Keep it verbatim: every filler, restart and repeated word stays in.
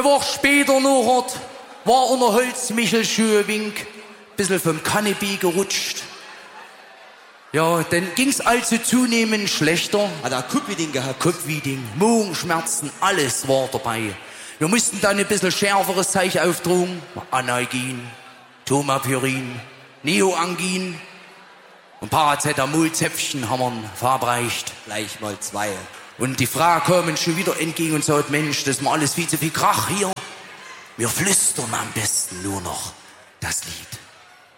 Eine Woche später noch war unter Holzmichel Schöwink, bisschen vom Kanapee gerutscht. Ja, dann ging's also zunehmend schlechter. Hat er Kupfiding gehabt? Kopfwieding, Magenschmerzen, alles war dabei. Wir mussten dann ein bisschen schärferes Zeug aufdrucken. Analgin, Tomapyrin, Neoangin und Paracetamol-Zäpfchen haben wir verabreicht. Gleich mal zwei. Und die Frau kam schon wieder entgegen und sagt, Mensch, das ist mir alles viel zu viel Krach hier. Wir flüstern am besten nur noch das Lied.